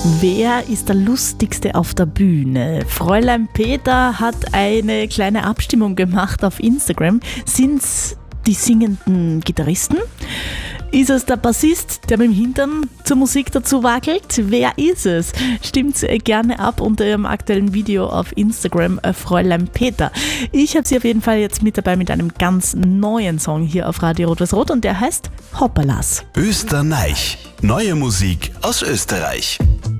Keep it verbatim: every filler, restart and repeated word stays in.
Wer ist der Lustigste auf der Bühne? Fräulein Peter hat eine kleine Abstimmung gemacht auf Instagram. Sind's die singenden Gitarristen? Ist es der Bassist, der mit dem Hintern zur Musik dazu wackelt? Wer ist es? Stimmt's gerne ab unter ihrem aktuellen Video auf Instagram, Fräulein Peter. Ich habe sie auf jeden Fall jetzt mit dabei mit einem ganz neuen Song hier auf Radio Rot-Weiß-Rot und der heißt Hoppalas. Österreich. Neue Musik aus Österreich.